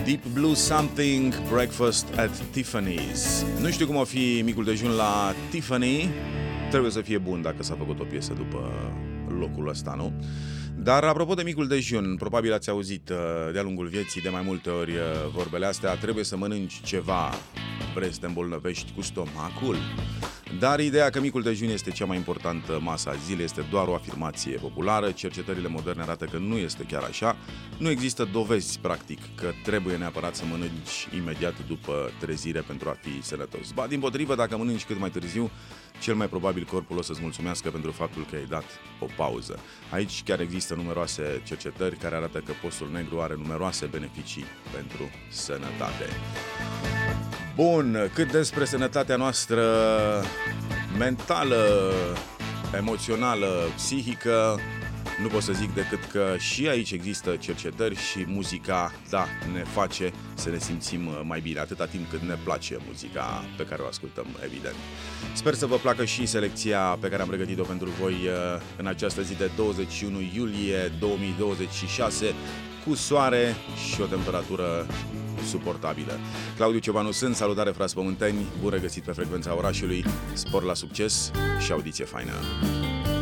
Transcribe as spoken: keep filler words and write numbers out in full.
Deep Blue Something, Breakfast at Tiffany's. Nu știu cum o fi micul dejun la Tiffany. Trebuie să fie bun dacă s-a făcut o piesă după locul ăsta, nu? Dar apropo de micul dejun, probabil ați auzit de-a lungul vieții de mai multe ori vorbele astea. Trebuie să mănânci ceva, vrei să te îmbolnăvești cu stomacul? Dar ideea că micul dejun este cea mai importantă masă a zilei este doar o afirmație populară. Cercetările moderne arată că nu este chiar așa. Nu există dovezi, practic, că trebuie neapărat să mănânci imediat după trezire pentru a fi sănătos. Ba, dimpotrivă, dacă mănânci cât mai târziu, cel mai probabil corpul o să-ți mulțumească pentru faptul că ai dat o pauză. Aici chiar există numeroase cercetări care arată că postul negru are numeroase beneficii pentru sănătate. Bun, cât despre sănătatea noastră mentală, emoțională, psihică, nu pot să zic decât că și aici există cercetări și muzica, da, ne face să ne simțim mai bine, atâta timp cât ne place muzica pe care o ascultăm, evident. Sper să vă placă și selecția pe care am pregătit-o pentru voi în această zi de douăzeci și unu iulie două mii douăzeci și șase, cu soare și o temperatură suportabilă. Claudiu Ciobanu sunt, salutare frați pământeni, bun regăsit pe frecvența orașului, spor la succes și audiție faină!